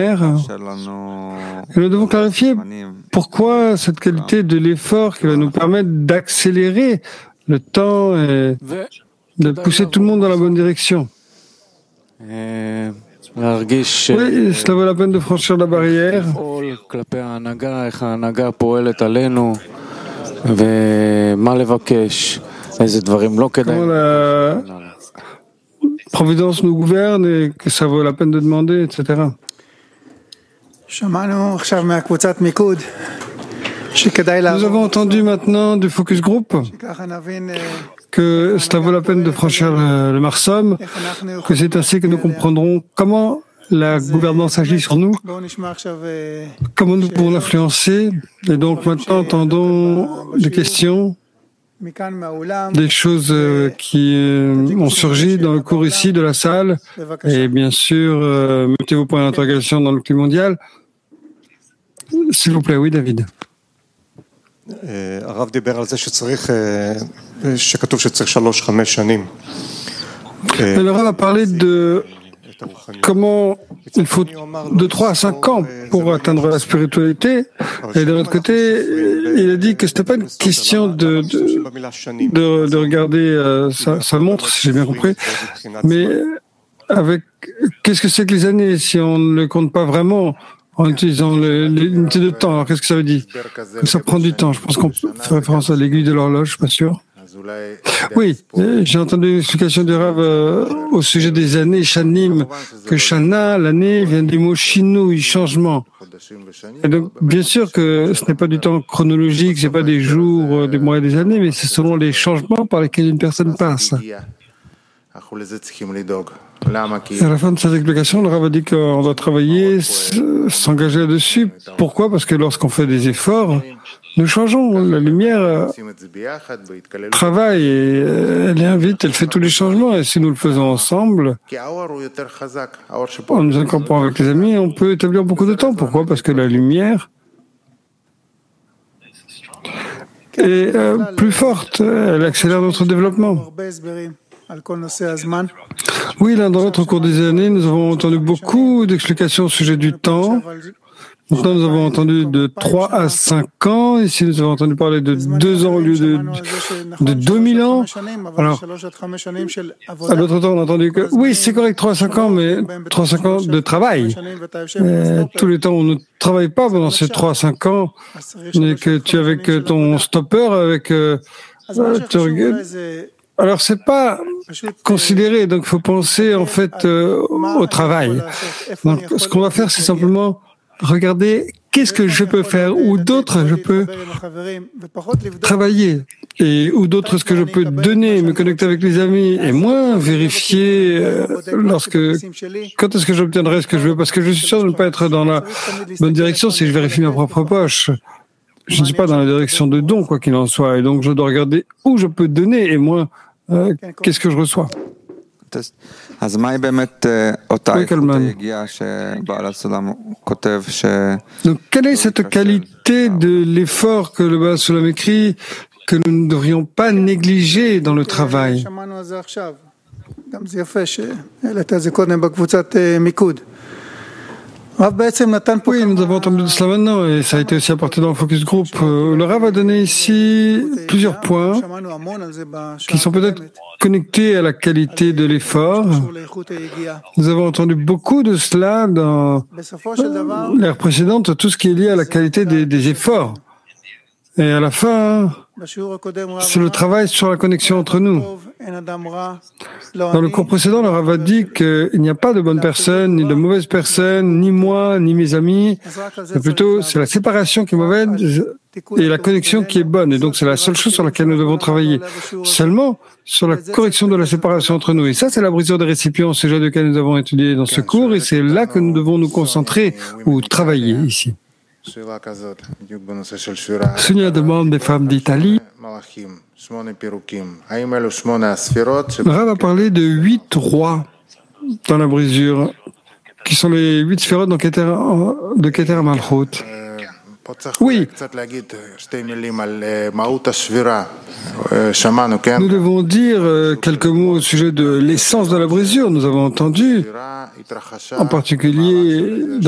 barrière. Et nous devons clarifier pourquoi cette qualité de l'effort qui va nous permettre d'accélérer le temps et de pousser tout le monde dans la bonne direction. Oui, cela vaut la peine de franchir la barrière. Comment la Providence nous gouverne et que ça vaut la peine de demander, etc. Nous avons entendu maintenant du focus group que cela vaut la peine de franchir le Marsum, que c'est ainsi que nous comprendrons comment la gouvernance agit sur nous, comment nous pouvons l'influencer. Et donc maintenant, entendons des questions, des choses qui ont surgi dans le cours ici de la salle. Et bien sûr, mettez vos points d'interrogation dans le climat mondial. S'il vous plaît, oui, David. הרב דיבר על זה שכתוב שצריך 3-5 שנים. Le Rav a parlé de comment il faut de 3 à 5 ans pour atteindre la spiritualité. Et de l'autre côté, il a dit que ce n'était pas une question de regarder sa montre, si j'ai bien compris, mais avec qu'est-ce que c'est que les années si on ne le compte pas vraiment en utilisant l'unité de temps. Alors, qu'est-ce que ça veut dire? Que ça prend du temps. Je pense qu'on fait référence à l'aiguille de l'horloge, je suis pas sûr. Oui, j'ai entendu une explication du Rav au sujet des années, Shanim, que Shana, l'année, vient du mot Shinui, changement. Et donc, bien sûr que ce n'est pas du temps chronologique, c'est pas des jours, des mois et des années, mais c'est selon les changements par lesquels une personne passe. À la fin de cette explication, le Rav a dit qu'on doit travailler, s'engager là-dessus. Pourquoi? Parce que lorsqu'on fait des efforts, nous changeons. La lumière travaille et elle invite, elle fait tous les changements. Et si nous le faisons ensemble, en nous incorporant avec les amis, on peut établir beaucoup de temps. Pourquoi? Parce que la lumière est plus forte, elle accélère notre développement. Oui, l'un dans l'autre, au cours des années, nous avons entendu beaucoup d'explications au sujet du temps. Maintenant, nous avons entendu de 3 à 5 ans. Ici, nous avons entendu parler de 2 ans au lieu de 2000 ans. Alors, à l'autre temps, on a entendu que, oui, c'est correct, 3 à 5 ans, mais 3 à 5 ans de travail. Tous les temps où on ne travaille pas pendant ces 3 à 5 ans, et que tu es avec ton stopper, avec, alors, c'est pas considéré, donc il faut penser en fait au travail. Donc, ce qu'on va faire, c'est simplement regarder qu'est-ce que je peux faire, ou d'autres je peux travailler, et ou d'autres ce que je peux donner, me connecter avec les amis, et moins vérifier quand est-ce que j'obtiendrai ce que je veux, parce que je suis sûr de ne pas être dans la bonne direction si je vérifie ma propre poche. Je ne suis pas dans la direction de don, quoi qu'il en soit, et donc je dois regarder où je peux donner, et moins qu'est-ce que je reçois. Donc, quelle est cette qualité de l'effort que le Baal Sulam écrit que nous ne devrions pas négliger dans le travail? Oui, nous avons entendu de cela maintenant et ça a été aussi apporté dans le focus group. Le Rav a donné ici plusieurs points qui sont peut-être connectés à la qualité de l'effort. Nous avons entendu beaucoup de cela dans l'ère précédente, tout ce qui est lié à la qualité des efforts. Et à la fin, c'est le travail sur la connexion entre nous. Dans le cours précédent, le Rav a dit qu'il n'y a pas de bonne personne, ni de mauvaise personne, ni moi, ni mes amis. Mais plutôt, c'est la séparation qui est mauvaise et la connexion qui est bonne. Et donc, c'est la seule chose sur laquelle nous devons travailler. Seulement sur la correction de la séparation entre nous. Et ça, c'est la brisure des récipients, ce sujet duquel nous avons étudié dans ce cours. Et c'est là que nous devons nous concentrer ou travailler ici. Sonia demande des femmes d'Italie. Rav a parlé de 8 rois dans la brisure, qui sont les 8 sphérotes de Keter Malchut. Oui. Nous devons dire quelques mots au sujet de l'essence de la brisure. Nous avons entendu, en particulier